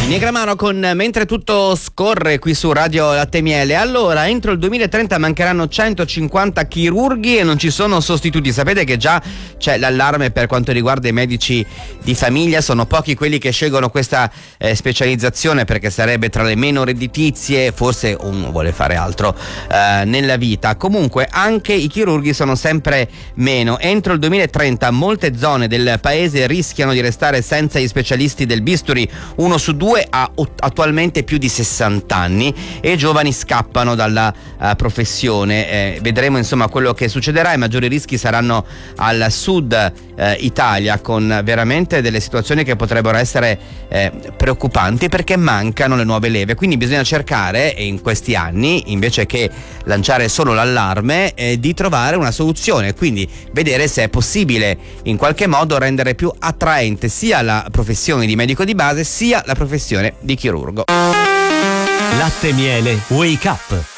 Negramaro con Mentre tutto scorre qui su Radio Latte Miele. Allora, entro il 2030 mancheranno 150 chirurghi e non ci sono sostituti. Sapete che già c'è l'allarme per quanto riguarda i medici di famiglia, sono pochi quelli che scelgono questa specializzazione perché sarebbe tra le meno redditizie, forse uno vuole fare altro nella vita. Comunque anche i chirurghi sono sempre meno. Entro il 2030 molte zone del paese rischiano di restare senza gli specialisti del bisturi. 1 su 2 ha attualmente più di 60 anni e i giovani scappano dalla professione. Vedremo insomma quello che succederà. I maggiori rischi saranno al sud Italia, con veramente delle situazioni che potrebbero essere preoccupanti perché mancano le nuove leve. Quindi bisogna cercare in questi anni, invece che lanciare solo l'allarme, di trovare una soluzione, quindi vedere se è possibile in qualche modo rendere più attraente sia la professione di medico di base sia la professione di chirurgo. Latte Miele Wake Up.